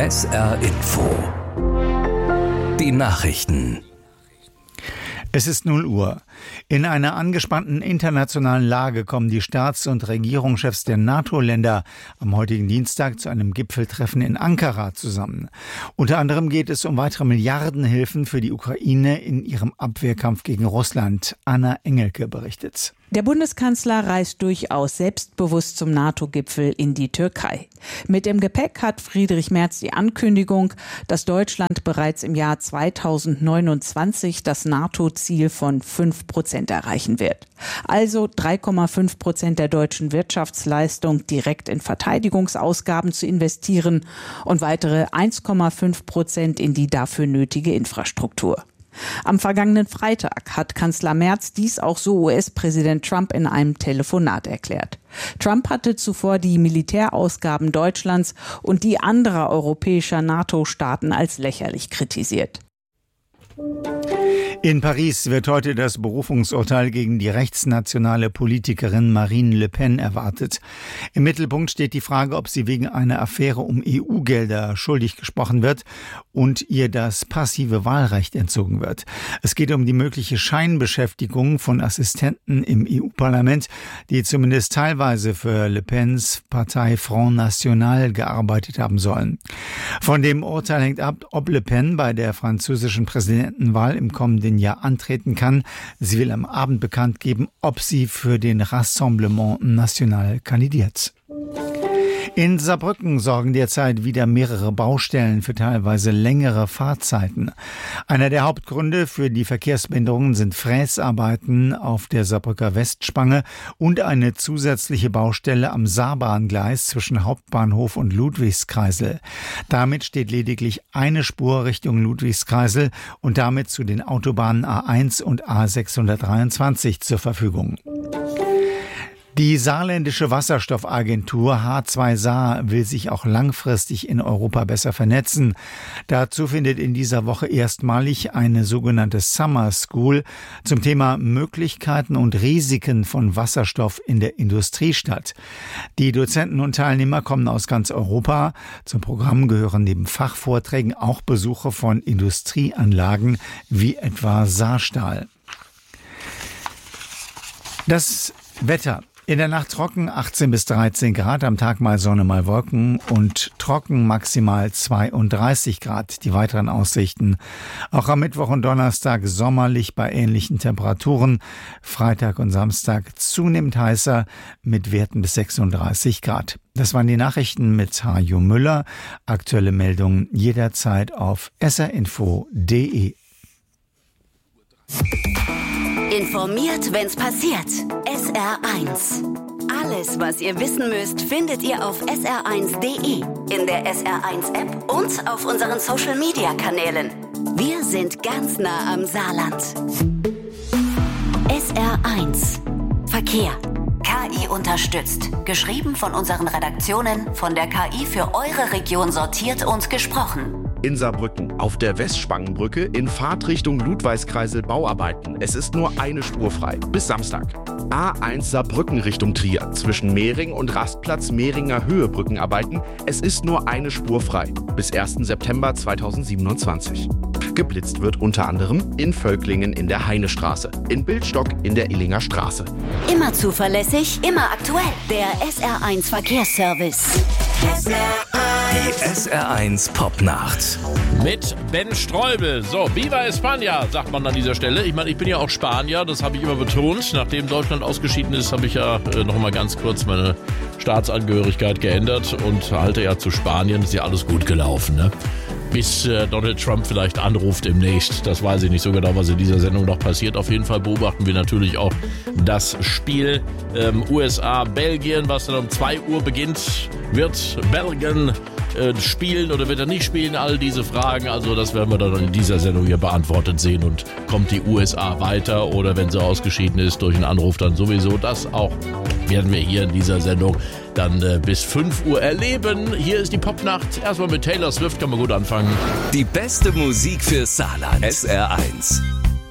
SR Info. Die Nachrichten. Es ist 0 Uhr. In einer angespannten internationalen Lage kommen die Staats- und Regierungschefs der NATO-Länder am heutigen Dienstag zu einem Gipfeltreffen in Ankara zusammen. Unter anderem geht es um weitere Milliardenhilfen für die Ukraine in ihrem Abwehrkampf gegen Russland. Anna Engelke berichtet. Der Bundeskanzler reist durchaus selbstbewusst zum NATO-Gipfel in die Türkei. Mit im Gepäck hat Friedrich Merz die Ankündigung, dass Deutschland bereits im Jahr 2029 das NATO-Ziel von 5% erreichen wird. Also 3,5% der deutschen Wirtschaftsleistung direkt in Verteidigungsausgaben zu investieren und weitere 1,5% in die dafür nötige Infrastruktur. Am vergangenen Freitag hat Kanzler Merz dies auch so US-Präsident Trump in einem Telefonat erklärt. Trump hatte zuvor die Militärausgaben Deutschlands und die anderer europäischer NATO-Staaten als lächerlich kritisiert. In Paris wird heute das Berufungsurteil gegen die rechtsnationale Politikerin Marine Le Pen erwartet. Im Mittelpunkt steht die Frage, ob sie wegen einer Affäre um EU-Gelder schuldig gesprochen wird und ihr das passive Wahlrecht entzogen wird. Es geht um die mögliche Scheinbeschäftigung von Assistenten im EU-Parlament, die zumindest teilweise für Le Pens Partei Front National gearbeitet haben sollen. Von dem Urteil hängt ab, ob Le Pen bei der französischen Präsidentenwahl im kommenden Jahr antreten kann. Sie will am Abend bekannt geben, ob sie für den Rassemblement National kandidiert. In Saarbrücken sorgen derzeit wieder mehrere Baustellen für teilweise längere Fahrzeiten. Einer der Hauptgründe für die Verkehrsbehinderungen sind Fräsarbeiten auf der Saarbrücker Westspange und eine zusätzliche Baustelle am Saarbahngleis zwischen Hauptbahnhof und Ludwigskreisel. Damit steht lediglich eine Spur Richtung Ludwigskreisel und damit zu den Autobahnen A1 und A623 zur Verfügung. Die saarländische Wasserstoffagentur H2 Saar will sich auch langfristig in Europa besser vernetzen. Dazu findet in dieser Woche erstmalig eine sogenannte Summer School zum Thema Möglichkeiten und Risiken von Wasserstoff in der Industrie statt. Die Dozenten und Teilnehmer kommen aus ganz Europa. Zum Programm gehören neben Fachvorträgen auch Besuche von Industrieanlagen wie etwa Saarstahl. Das Wetter. In der Nacht trocken 18 bis 13 Grad, am Tag mal Sonne, mal Wolken und trocken maximal 32 Grad. Die weiteren Aussichten. Auch am Mittwoch und Donnerstag sommerlich bei ähnlichen Temperaturen. Freitag und Samstag zunehmend heißer mit Werten bis 36 Grad. Das waren die Nachrichten mit Hajo Müller. Aktuelle Meldungen jederzeit auf srinfo.de. Informiert, wenn's passiert. SR1. Alles, was ihr wissen müsst, findet ihr auf sr1.de, in der SR1-App und auf unseren Social-Media-Kanälen. Wir sind ganz nah am Saarland. SR1. Verkehr. KI unterstützt. Geschrieben von unseren Redaktionen, von der KI für eure Region sortiert und gesprochen. In Saarbrücken, auf der Westspangenbrücke in Fahrtrichtung Ludwigskreisel Bauarbeiten. Es ist nur eine Spur frei. Bis Samstag. A1 Saarbrücken Richtung Trier. Zwischen Mehring und Rastplatz Mehringer Höhe Brückenarbeiten. Es ist nur eine Spur frei. Bis 1. September 2027. Geblitzt wird unter anderem in Völklingen in der Heinestraße, in Bildstock in der Illinger Straße. Immer zuverlässig, immer aktuell. Der SR1 Verkehrsservice. Die SR1 Popnacht. Mit Ben Streubel. So, Viva España, sagt man an dieser Stelle. Ich meine, ich bin ja auch Spanier, das habe ich immer betont. Nachdem Deutschland ausgeschieden ist, habe ich ja noch mal ganz kurz meine Staatsangehörigkeit geändert und halte ja zu Spanien. Ist ja alles gut gelaufen, ne? Bis Donald Trump vielleicht anruft demnächst. Das weiß ich nicht so genau, was in dieser Sendung noch passiert. Auf jeden Fall beobachten wir natürlich auch das Spiel USA-Belgien, was dann um 2 Uhr beginnt. Wird Belgien spielen oder wird er nicht spielen? All diese Fragen, also das werden wir dann in dieser Sendung hier beantwortet sehen. Und kommt die USA weiter oder wenn sie ausgeschieden ist durch einen Anruf dann sowieso? Das auch werden wir hier in dieser Sendung dann bis 5 Uhr erleben. Hier ist die Popnacht. Erstmal mit Taylor Swift kann man gut anfangen. Die beste Musik für Saarland. SR1.